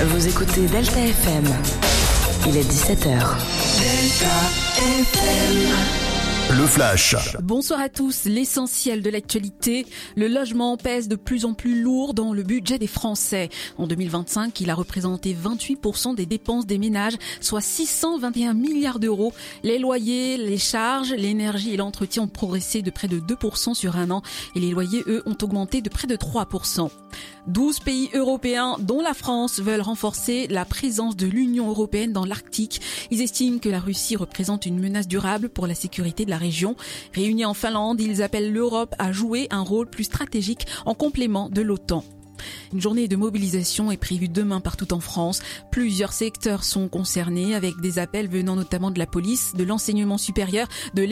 Vous écoutez Delta FM. Il est 17h. Delta FM. Le Flash. Bonsoir à tous. L'essentiel de l'actualité. Le logement pèse de plus en plus lourd dans le budget des Français. En 2025, il a représenté 28% des dépenses des ménages, soit 621 milliards d'euros. Les loyers, les charges, l'énergie et l'entretien ont progressé de près de 2% sur un an. Et les loyers, eux, ont augmenté de près de 3%. 12 pays européens, dont la France, veulent renforcer la présence de l'Union européenne dans l'Arctique. Ils estiment que la Russie représente une menace durable pour la sécurité de la région. Réunis en Finlande, ils appellent l'Europe à jouer un rôle plus stratégique en complément de l'OTAN. Une journée de mobilisation est prévue demain partout en France. Plusieurs secteurs sont concernés avec des appels venant notamment de la police, de l'enseignement supérieur, de